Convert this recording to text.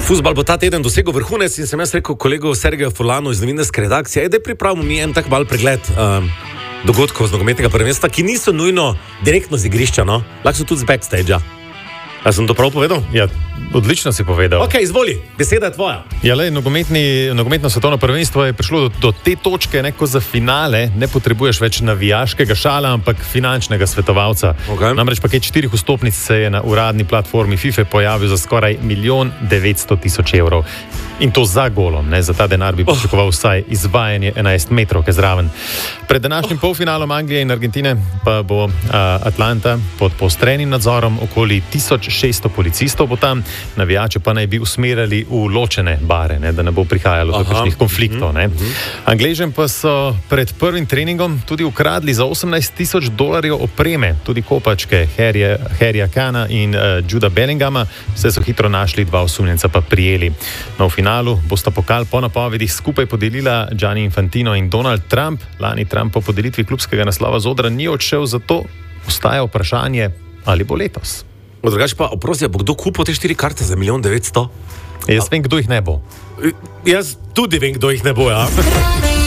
Fuzbal bo ta teden dosegel vrhunec in sem jaz rekel kolegu Sergeju Furlanu iz novinarske redakcije, da pripravimo mi en tak mal pregled dogodkov z nogometnega prvenstva, ki niso nujno direktno z igrišča, no? Lahko so tudi z backstage-a. A sem to prav povedal? Ja, odlično si povedal. Ok, izvoli, beseda je tvoja. Ja, lej, nogometno svetovno prvenstvo je prišlo do te točke, ko za finale ne potrebuješ več navijaškega šala, ampak finančnega svetovalca. Okay. Namreč paket 4 vstopnic se je na uradni platformi FIFA pojavil za skoraj 1 900 000 evrov. In to za golom, ne? Za ta denar bi pričakoval vsaj izvajanje 11 metrovke zraven. Pred današnjim polfinalom Anglije in Argentine pa bo Atlanta pod poostrenim nadzorom, okoli 1600 policistov bo tam, navijače pa naj bi usmerjali v ločene bare, ne? Da ne bo prihajalo do kakšnih konfliktov. Ne? Angležem pa so pred prvim treningom tudi ukradli za $18 000 opreme, tudi kopačke Harryja Kana in Juda Bellingama, vse so hitro našli, 2 osumljenca pa prijeli. No, v finalu bosta pokal po napovedih skupaj podelila Gianni Infantino in Donald Trump. Lani Trump po podelitvi klubskega naslova z odra ni odšel, zato ostaja vprašanje, ali bo letos. Drugače pa, oprosti, bo kdo kupil te 4 karte za 1 900 000? Jaz vem, kdo jih ne bo. Jaz tudi vem, kdo jih ne bo, ja.